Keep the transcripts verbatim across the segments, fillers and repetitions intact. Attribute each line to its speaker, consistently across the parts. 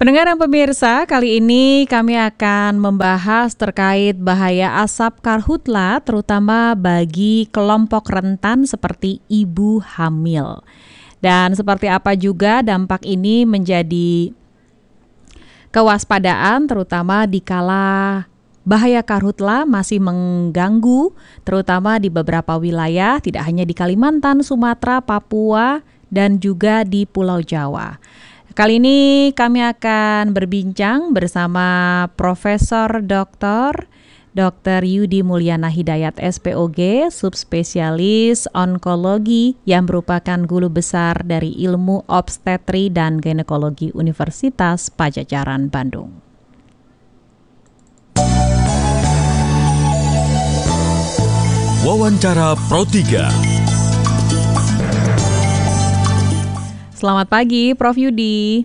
Speaker 1: Pendengar dan pemirsa, kali ini kami akan membahas terkait bahaya asap karhutla terutama bagi kelompok rentan seperti ibu hamil. Dan seperti apa juga dampak ini menjadi kewaspadaan terutama di kala bahaya karhutla masih mengganggu terutama di beberapa wilayah, tidak hanya di Kalimantan, Sumatera, Papua, dan juga di Pulau Jawa. Kali ini kami akan berbincang bersama Profesor Doktor Doktor Yudi Mulyana Hidayat S P O G, subspesialis onkologi yang merupakan guru besar dari Ilmu Obstetri dan Ginekologi Universitas Padjadjaran Bandung.
Speaker 2: Wawancara Pro tiga.
Speaker 1: Selamat pagi, Prof Yudi.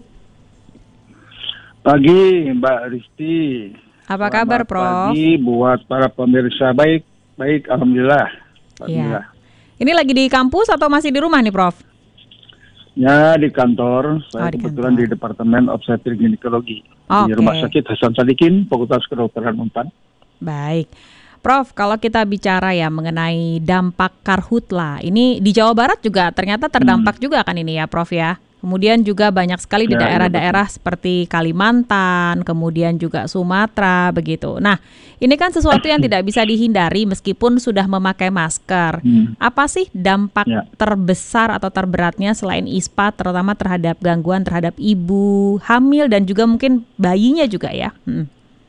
Speaker 3: Pagi, Mbak Risti.
Speaker 1: Apa
Speaker 3: Selamat
Speaker 1: kabar, Prof?
Speaker 3: Pagi buat para pemirsa. Baik, baik, alhamdulillah.
Speaker 1: Ya.
Speaker 3: Alhamdulillah.
Speaker 1: Ini lagi di kampus atau masih di rumah nih, Prof?
Speaker 3: Ya, di kantor.
Speaker 1: Oh,
Speaker 3: Saya
Speaker 1: di
Speaker 3: kebetulan
Speaker 1: kantor.
Speaker 3: di Departemen Obstetri Ginekologi
Speaker 1: Oke.
Speaker 3: di Rumah Sakit Hasan Sadikin, Fakultas Kedokteran Unpad.
Speaker 1: Baik. Prof, kalau kita bicara ya mengenai dampak karhutla, ini di Jawa Barat juga ternyata terdampak juga kan ini ya, Prof ya. Kemudian juga banyak sekali di
Speaker 3: Ya, iya,
Speaker 1: daerah-daerah seperti Kalimantan, kemudian juga Sumatera begitu. Nah, ini kan sesuatu yang tidak bisa dihindari meskipun sudah memakai masker.
Speaker 3: Hmm.
Speaker 1: Apa sih dampak
Speaker 3: Ya.
Speaker 1: terbesar atau terberatnya selain ispa, terutama terhadap gangguan terhadap ibu hamil dan juga mungkin bayinya juga ya? Hmm.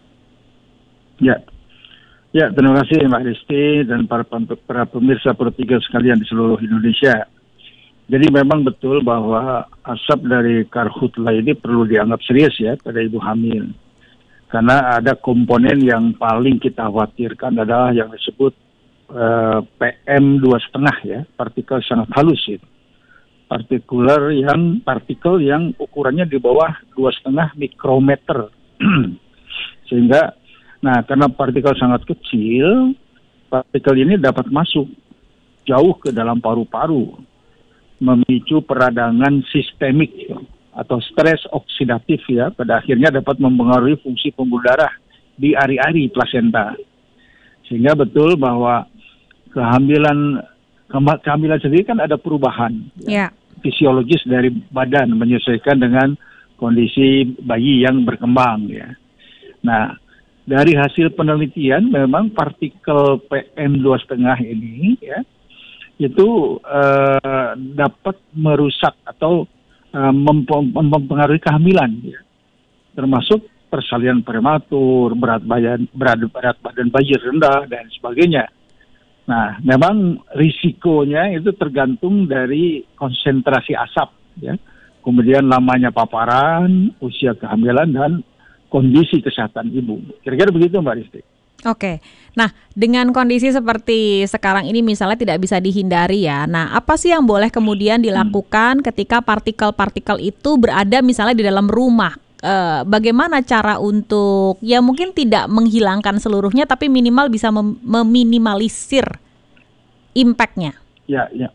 Speaker 3: Ya. Ya, terima kasih Mbak Risti dan para, pem- para pemirsa Pro tiga sekalian di seluruh Indonesia. Jadi memang betul bahwa asap dari karhutla ini perlu dianggap serius ya pada ibu hamil. Karena ada komponen yang paling kita khawatirkan adalah yang disebut uh, P M dua koma lima ya, partikel sangat halus itu. Partikular yang partikel yang ukurannya di bawah dua koma lima mikrometer. Sehingga nah, karena partikel sangat kecil, partikel ini dapat masuk jauh ke dalam paru-paru, memicu peradangan sistemik ya, atau stres oksidatif ya, pada akhirnya dapat mempengaruhi fungsi pembuluh darah di ari-ari plasenta. Sehingga betul bahwa kehamilan kehamilan sendiri kan ada perubahan
Speaker 1: Ya.
Speaker 3: fisiologis dari badan menyesuaikan dengan kondisi bayi yang berkembang ya. Nah, dari hasil penelitian memang partikel P M dua koma lima ini ya itu uh, dapat merusak atau uh, mem- mempengaruhi kehamilan ya. Termasuk persalinan prematur, berat badan berat, berat badan bayi rendah dan sebagainya. Nah, memang risikonya itu tergantung dari konsentrasi asap ya. Kemudian lamanya paparan, usia kehamilan dan kondisi kesehatan ibu. Kira-kira begitu Mbak Risti.
Speaker 1: Oke, nah dengan kondisi seperti sekarang ini misalnya tidak bisa dihindari ya. Nah, apa sih yang boleh kemudian dilakukan ketika partikel-partikel itu berada misalnya di dalam rumah? E, bagaimana cara untuk ya mungkin tidak menghilangkan seluruhnya, tapi minimal bisa mem- meminimalisir impact-nya?
Speaker 3: Ya, ya.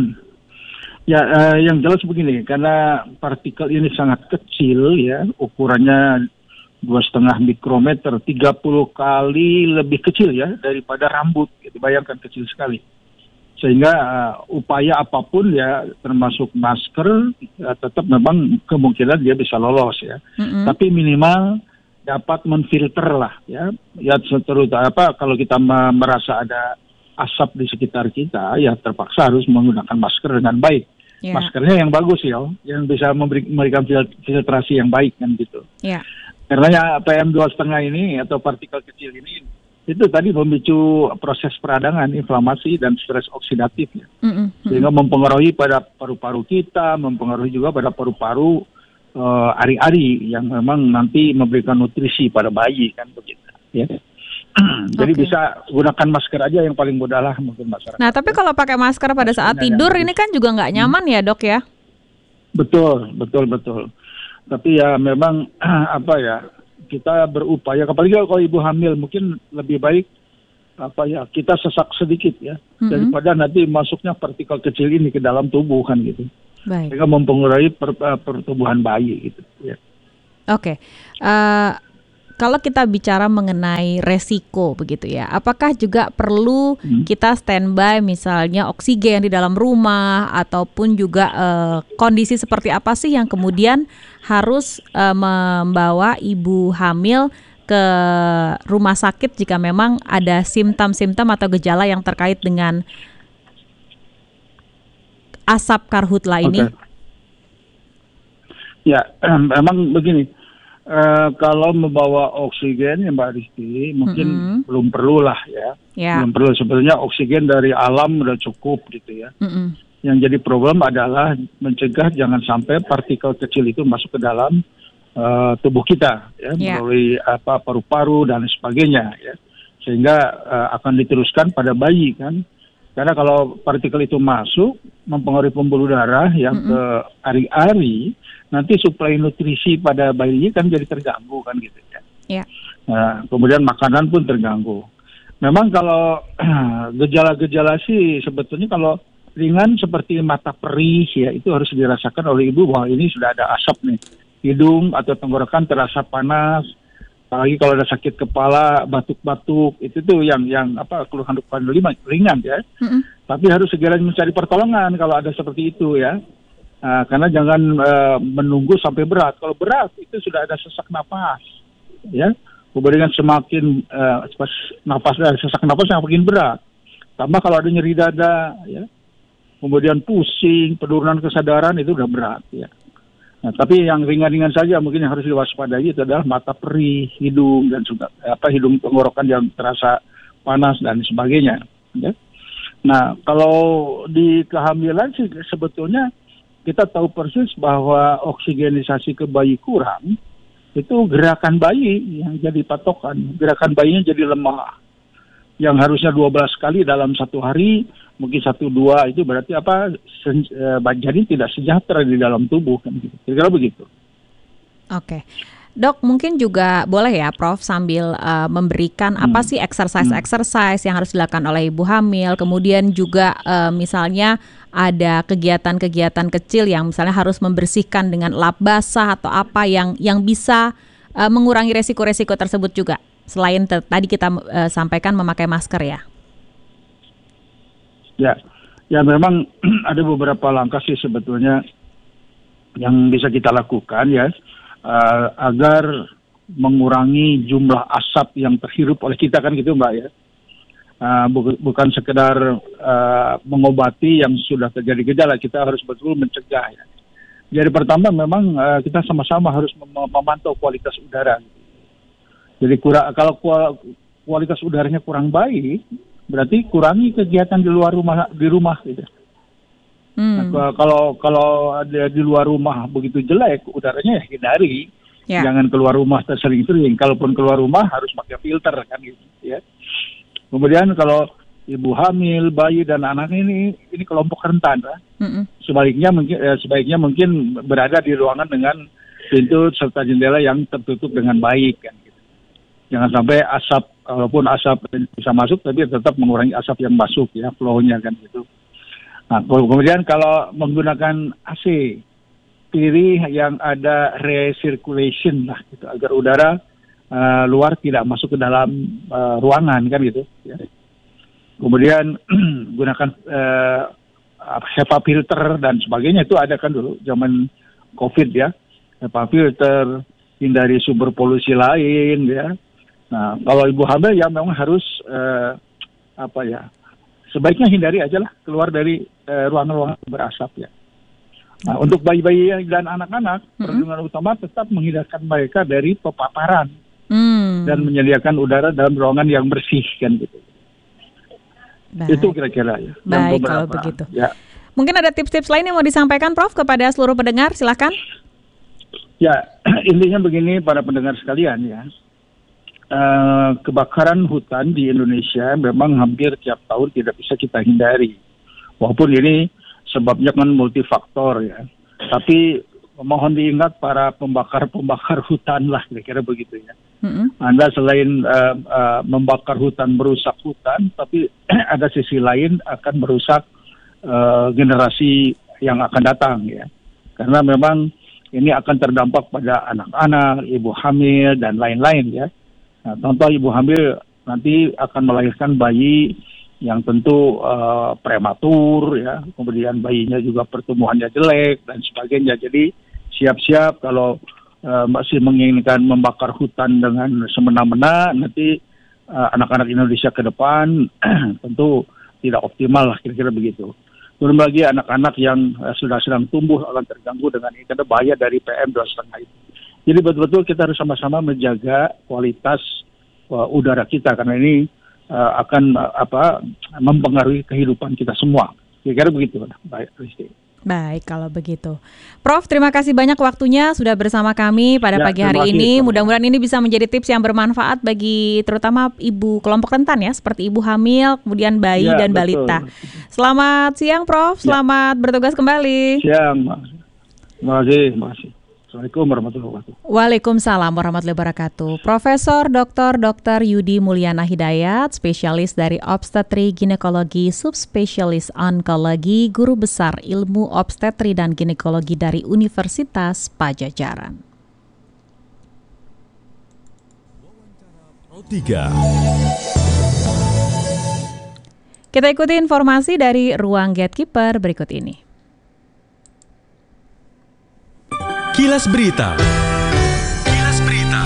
Speaker 3: Ya, uh, yang jelas begini, karena partikel ini sangat kecil ya, ukurannya dua koma lima mikrometer, tiga puluh kali lebih kecil ya daripada rambut. Gitu. Bayangkan kecil sekali. Sehingga uh, upaya apapun ya, termasuk masker, ya, tetap memang kemungkinan dia bisa lolos ya.
Speaker 1: Mm-hmm.
Speaker 3: Tapi minimal dapat menfilter lah ya. Ya terutama apa kalau kita me- merasa ada asap di sekitar kita, ya terpaksa harus menggunakan masker dengan baik. Yeah. Maskernya yang bagus ya, yang bisa memberi, memberikan filtrasi yang baik kan gitu.
Speaker 1: Yeah.
Speaker 3: Karena ya P M dua koma lima ini atau partikel kecil ini itu tadi memicu proses peradangan, inflamasi dan stres oksidatif ya. Mm-hmm. Sehingga mempengaruhi pada paru-paru kita, mempengaruhi juga pada paru-paru uh, ari-ari yang memang nanti memberikan nutrisi pada bayi kan begitu ya. Jadi okay. Bisa gunakan masker aja yang paling mudah lah mungkin masyarakat.
Speaker 1: Nah, tapi kalau pakai masker pada saat tidur ini kan juga nggak nyaman hmm. ya dok ya?
Speaker 3: Betul, betul, betul. Tapi ya memang apa ya, kita berupaya, apalagi kalau ibu hamil mungkin lebih baik apa ya kita sesak sedikit ya, mm-hmm. daripada nanti masuknya partikel kecil ini ke dalam tubuh kan gitu. Baik. Sehingga mempengaruhi per, pertumbuhan bayi gitu ya.
Speaker 1: Oke, uh, kalau kita bicara mengenai resiko begitu ya, apakah juga perlu hmm. kita standby misalnya oksigen di dalam rumah ataupun juga uh, kondisi seperti apa sih yang kemudian harus uh, membawa ibu hamil ke rumah sakit jika memang ada simptom-simptom atau gejala yang terkait dengan asap karhutla ini?
Speaker 3: Okay. Ya, memang begini. Uh, kalau membawa oksigen ya Mbak Rizky, mungkin mm-hmm. belum perlu lah ya. Yeah. Belum perlu, sebetulnya oksigen dari alam udah cukup gitu ya. Mm-hmm. Yang jadi problem adalah mencegah jangan sampai partikel kecil itu masuk ke dalam uh, tubuh kita ya, yeah. melalui apa paru-paru dan sebagainya ya. Sehingga uh, akan diteruskan pada bayi kan. Karena kalau partikel itu masuk mempengaruhi pembuluh darah yang mm-hmm. ke ari-ari, nanti suplai nutrisi pada bayi kan jadi terganggu kan gitu ya. Yeah. Nah, kemudian makanan pun terganggu. Memang kalau gejala-gejala sih sebetulnya kalau ringan seperti mata perih ya itu harus dirasakan oleh ibu bahwa ini sudah ada asap nih. Hidung atau tenggorokan terasa panas. Apalagi kalau ada sakit kepala, batuk-batuk, itu tuh yang yang apa keluhan-keluhan ringan ya. Mm-hmm. Tapi harus segera mencari pertolongan kalau ada seperti itu ya. Uh, karena jangan uh, menunggu sampai berat. Kalau berat itu sudah ada sesak napas, ya. Kemudian semakin uh, napas dari sesak napas yang makin berat. Tambah kalau ada nyeri dada, ya. Kemudian pusing, penurunan kesadaran itu udah berat, ya. Nah, tapi yang ringan-ringan saja mungkin yang harus diwaspadai itu adalah mata perih, hidung dan juga apa hidung tenggorokan yang terasa panas dan sebagainya. Ya. Nah, kalau di kehamilan sih sebetulnya kita tahu persis bahwa oksigenisasi ke bayi kurang, itu gerakan bayi yang jadi patokan. Gerakan bayinya jadi lemah. Yang harusnya dua belas kali dalam satu hari, mungkin satu dua itu berarti apa? Sen, e, janin tidak sejahtera di dalam tubuh. Kan gitu. Kira-kira begitu.
Speaker 1: Oke. Dok, mungkin juga boleh ya Prof sambil uh, memberikan hmm. apa sih exercise-exercise yang harus dilakukan oleh ibu hamil, kemudian juga uh, misalnya ada kegiatan-kegiatan kecil yang misalnya harus membersihkan dengan lap basah atau apa yang yang bisa uh, mengurangi resiko-resiko tersebut juga, selain te- tadi kita uh, sampaikan memakai masker ya.
Speaker 3: Ya, ya memang ada beberapa langkah sih sebetulnya yang bisa kita lakukan ya. Uh, agar mengurangi jumlah asap yang terhirup oleh kita kan gitu Mbak ya. Uh, bu- bukan sekedar uh, mengobati yang sudah terjadi gejala, kita harus betul mencegah ya. Jadi pertama memang uh, kita sama-sama harus mem- memantau kualitas udara. Jadi kura- kalau kualitas udaranya kurang baik, berarti kurangi kegiatan di luar rumah di rumah gitu. Hmm. Nah, kalau kalau ada di luar rumah begitu jelek udaranya ya hindari, yeah. Jangan keluar rumah tersering-sering. Kalaupun keluar rumah harus pakai filter kan gitu ya. Kemudian kalau ibu hamil, bayi dan anak ini ini kelompok rentan, ya. Mm-hmm. Sebaliknya mungkin eh, sebaiknya mungkin berada di ruangan dengan pintu serta jendela yang tertutup dengan baik kan gitu. Jangan sampai asap, walaupun asap bisa masuk tapi tetap mengurangi asap yang masuk ya, flow-nya kan gitu. Nah, kemudian kalau menggunakan A C, pilih yang ada recirculation lah, gitu, agar udara uh, luar tidak masuk ke dalam uh, ruangan kan gitu. Ya. Kemudian gunakan uh, HEPA filter dan sebagainya itu ada kan dulu zaman COVID ya, HEPA filter, hindari sumber polusi lain ya. Nah, kalau ibu hamil ya memang harus uh, apa ya? Sebaiknya hindari aja lah keluar dari eh, ruangan-ruangan berasap ya. Nah, untuk bayi-bayi dan anak-anak, mm-hmm. perlindungan utama tetap menghindarkan mereka dari paparan mm. dan menyediakan udara dalam ruangan yang bersih kan gitu. Baik. Itu kira-kira ya.
Speaker 1: Baik kalau begitu. Ya. Mungkin ada tips-tips lain yang mau disampaikan Prof kepada seluruh pendengar, silakan.
Speaker 3: Ya, intinya begini para pendengar sekalian ya. Uh, kebakaran hutan di Indonesia memang hampir tiap tahun tidak bisa kita hindari. Walaupun ini sebabnya kan multifaktor ya. Tapi mohon diingat para pembakar-pembakar hutan lah, kira-kira begitu ya. Mm-hmm. Anda selain uh, uh, membakar hutan, merusak hutan, tapi ada sisi lain akan merusak uh, generasi yang akan datang ya. Karena memang ini akan terdampak pada anak-anak, ibu hamil, dan lain-lain ya. Nah, contoh ibu hamil nanti akan melahirkan bayi yang tentu uh, prematur ya, kemudian bayinya juga pertumbuhannya jelek dan sebagainya. Jadi siap-siap kalau uh, masih menginginkan membakar hutan dengan semena-mena, nanti uh, anak-anak Indonesia ke depan tentu tidak optimal lah, kira-kira begitu. Belum lagi anak-anak yang uh, sudah sedang tumbuh akan terganggu dengan ini karena bahaya dari P M dua koma lima itu. Jadi betul-betul kita harus sama-sama menjaga kualitas uh, udara kita karena ini Uh, akan uh, apa mempengaruhi kehidupan kita semua. Kira-kira begitu, baik, Risti.
Speaker 1: Baik, kalau begitu. Prof, terima kasih banyak waktunya sudah bersama kami pada
Speaker 3: ya,
Speaker 1: pagi hari ini. Mudah-mudahan ini bisa menjadi tips yang bermanfaat bagi terutama ibu kelompok rentan ya, seperti ibu hamil, kemudian bayi ya, dan betul. balita. Selamat siang, Prof. Selamat ya. bertugas kembali.
Speaker 3: Siang, terima kasih, terima kasih. Assalamualaikum warahmatullahi wabarakatuh.
Speaker 1: Waalaikumsalam warahmatullahi wabarakatuh. Profesor Doktor Doktor Yudi Mulyana Hidayat, spesialis dari obstetri ginekologi, subspesialis onkologi, guru besar ilmu obstetri dan ginekologi dari Universitas Padjadjaran.
Speaker 2: tiga.
Speaker 1: Kita ikuti informasi dari ruang Gatekeeper berikut ini.
Speaker 2: Kilas Berita. Kilas Berita.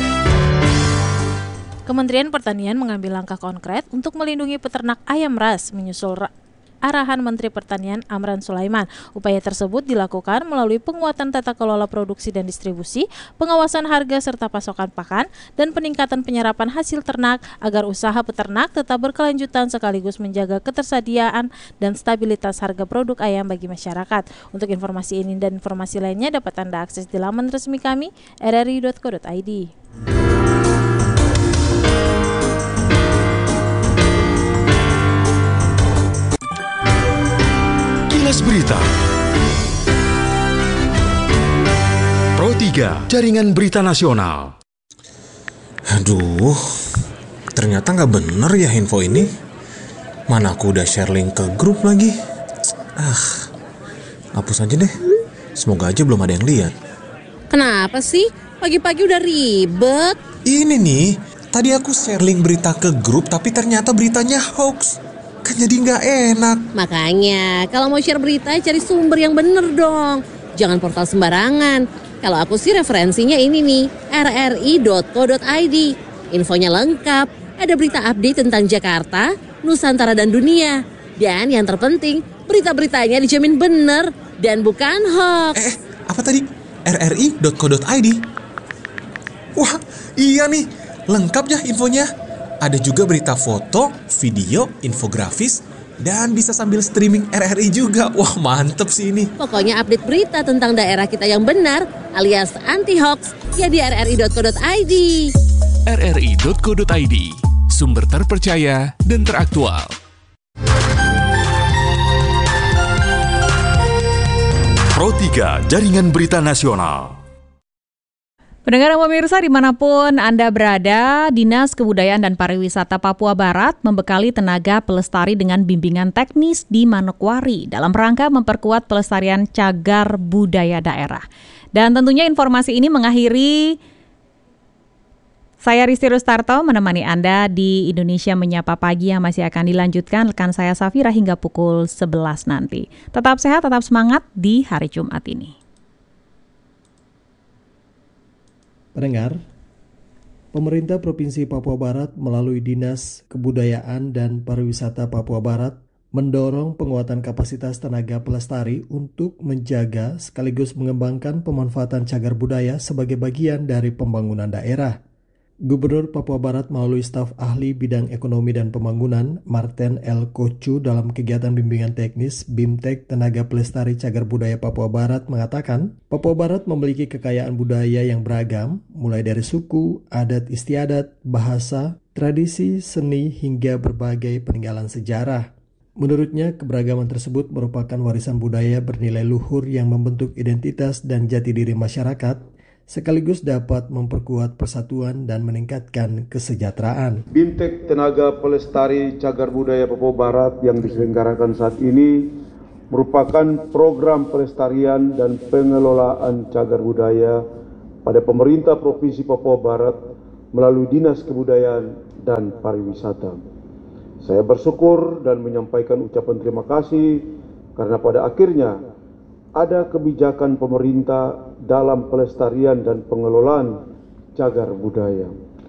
Speaker 4: Kementerian Pertanian mengambil langkah konkret untuk melindungi peternak ayam ras menyusul ra- arahan Menteri Pertanian Amran Sulaiman. Upaya tersebut dilakukan melalui penguatan tata kelola produksi dan distribusi, pengawasan harga serta pasokan pakan, dan peningkatan penyerapan hasil ternak agar usaha peternak tetap berkelanjutan sekaligus menjaga ketersediaan dan stabilitas harga produk ayam bagi masyarakat. Untuk informasi ini dan informasi lainnya dapat Anda akses di laman resmi kami r r i dot co dot i d.
Speaker 2: Kilas Berita. Pro tiga, Jaringan Berita Nasional.
Speaker 5: Aduh, ternyata nggak bener ya info ini. Mana aku udah share link ke grup lagi. Ah, hapus aja deh. Semoga aja belum ada yang lihat.
Speaker 6: Kenapa sih? Pagi-pagi udah ribet.
Speaker 5: Ini nih, tadi aku share link berita ke grup tapi ternyata beritanya hoax. Kan jadi nggak enak.
Speaker 6: Makanya kalau mau share berita cari sumber yang bener dong. Jangan portal sembarangan. Kalau aku sih referensinya ini nih, r r i dot co dot i d. Infonya lengkap, ada berita update tentang Jakarta, Nusantara dan dunia. Dan yang terpenting, berita-beritanya dijamin bener dan bukan hoax.
Speaker 5: Eh, apa tadi? r r i dot co dot i d. Wah, iya nih, lengkap ya infonya. Ada juga berita foto, video, infografis, dan bisa sambil streaming R R I juga. Wah, mantep sih ini.
Speaker 6: Pokoknya update berita tentang daerah kita yang benar alias anti-hoax ya di r r i dot co dot i d.
Speaker 2: r r i dot co dot i d, sumber terpercaya dan teraktual. Pro tiga, Jaringan Berita Nasional.
Speaker 1: Pendengar dan pemirsa dimanapun Anda berada, Dinas Kebudayaan dan Pariwisata Papua Barat membekali tenaga pelestari dengan bimbingan teknis di Manokwari dalam rangka memperkuat pelestarian cagar budaya daerah. Dan tentunya informasi ini mengakhiri saya Risti Rustarto menemani Anda di Indonesia Menyapa Pagi yang masih akan dilanjutkan rekan saya Safira hingga pukul sebelas nanti. Tetap sehat, tetap semangat di hari Jumat ini.
Speaker 7: Pendengar, pemerintah Provinsi Papua Barat melalui Dinas Kebudayaan dan Pariwisata Papua Barat mendorong penguatan kapasitas tenaga pelestari untuk menjaga sekaligus mengembangkan pemanfaatan cagar budaya sebagai bagian dari pembangunan daerah. Gubernur Papua Barat melalui staf ahli bidang ekonomi dan pembangunan Martin L. Kocu dalam kegiatan bimbingan teknis BIMTEK Tenaga Pelestari Cagar Budaya Papua Barat mengatakan, Papua Barat memiliki kekayaan budaya yang beragam, mulai dari suku, adat istiadat, bahasa, tradisi, seni, hingga berbagai peninggalan sejarah. Menurutnya, keberagaman tersebut merupakan warisan budaya bernilai luhur yang membentuk identitas dan jati diri masyarakat, sekaligus dapat memperkuat persatuan dan meningkatkan kesejahteraan.
Speaker 8: BIMTEK Tenaga Pelestari Cagar Budaya Papua Barat yang diselenggarakan saat ini merupakan program pelestarian dan pengelolaan cagar budaya pada pemerintah Provinsi Papua Barat melalui Dinas Kebudayaan dan Pariwisata. Saya bersyukur dan menyampaikan ucapan terima kasih karena pada akhirnya ada kebijakan pemerintah dalam pelestarian dan pengelolaan cagar budaya.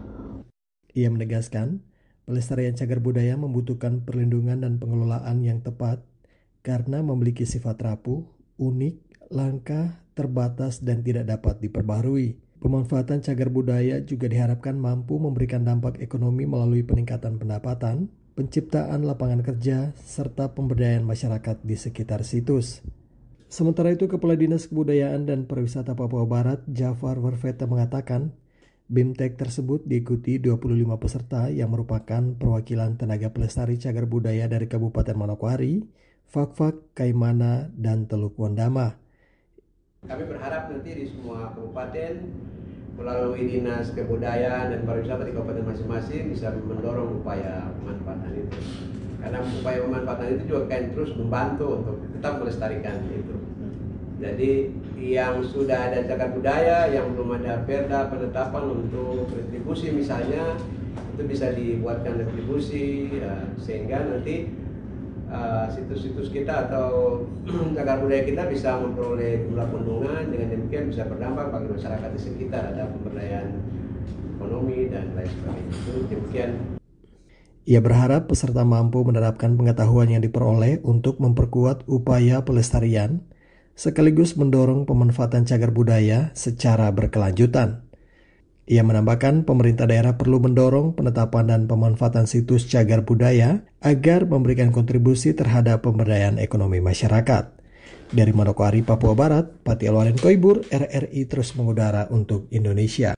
Speaker 7: Ia menegaskan, pelestarian cagar budaya membutuhkan perlindungan dan pengelolaan yang tepat karena memiliki sifat rapuh, unik, langka, terbatas, dan tidak dapat diperbaharui. Pemanfaatan cagar budaya juga diharapkan mampu memberikan dampak ekonomi melalui peningkatan pendapatan, penciptaan lapangan kerja, serta pemberdayaan masyarakat di sekitar situs. Sementara itu, Kepala Dinas Kebudayaan dan Pariwisata Papua Barat, Jafar Warfeta, mengatakan BIMTEK tersebut diikuti dua puluh lima peserta yang merupakan perwakilan tenaga pelestari cagar budaya dari Kabupaten Manokwari, Fak-Fak, Kaimana, dan Teluk Wondama.
Speaker 9: Kami berharap nanti di semua kabupaten melalui Dinas Kebudayaan dan Pariwisata di kabupaten masing-masing bisa mendorong upaya pemanfaatan itu. Karena upaya pemanfaatan itu juga akan terus membantu untuk tetap melestarikan itu. Jadi yang sudah ada cagar budaya, yang belum ada perda penetapan untuk retribusi misalnya, itu bisa dibuatkan retribusi ya, sehingga nanti uh, situs-situs kita atau cagar budaya kita bisa memperoleh jumlah keuntungan, dengan demikian bisa berdampak bagi masyarakat di sekitar, ada pemberdayaan ekonomi dan lain sebagainya. Itu demikian.
Speaker 7: Ia berharap peserta mampu menerapkan pengetahuan yang diperoleh untuk memperkuat upaya pelestarian, sekaligus mendorong pemanfaatan cagar budaya secara berkelanjutan. Ia menambahkan pemerintah daerah perlu mendorong penetapan dan pemanfaatan situs cagar budaya agar memberikan kontribusi terhadap pemberdayaan ekonomi masyarakat. Dari Manokwari, Papua Barat, Pati Alwaren Koibur, R R I terus mengudara untuk Indonesia.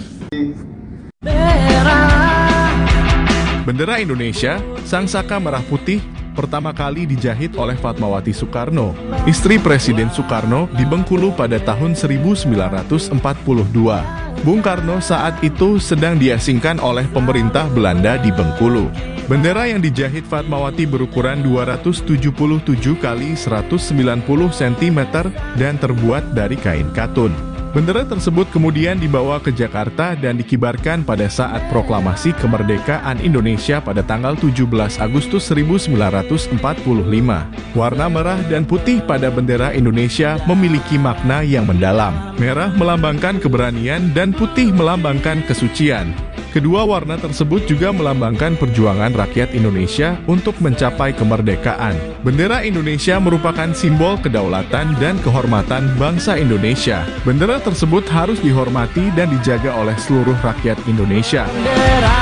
Speaker 2: Bendera Indonesia, sang saka merah putih, pertama kali dijahit oleh Fatmawati Soekarno, istri Presiden Soekarno di Bengkulu pada tahun seribu sembilan ratus empat puluh dua. Bung Karno saat itu sedang diasingkan oleh pemerintah Belanda di Bengkulu. Bendera yang dijahit Fatmawati berukuran dua ratus tujuh puluh tujuh kali seratus sembilan puluh sentimeter dan terbuat dari kain katun. Bendera tersebut kemudian dibawa ke Jakarta dan dikibarkan pada saat proklamasi kemerdekaan Indonesia pada tanggal tujuh belas Agustus seribu sembilan ratus empat puluh lima. Warna merah dan putih pada bendera Indonesia memiliki makna yang mendalam. Merah melambangkan keberanian dan putih melambangkan kesucian. Kedua warna tersebut juga melambangkan perjuangan rakyat Indonesia untuk mencapai kemerdekaan. Bendera Indonesia merupakan simbol kedaulatan dan kehormatan bangsa Indonesia. Bendera tersebut harus dihormati dan dijaga oleh seluruh rakyat Indonesia.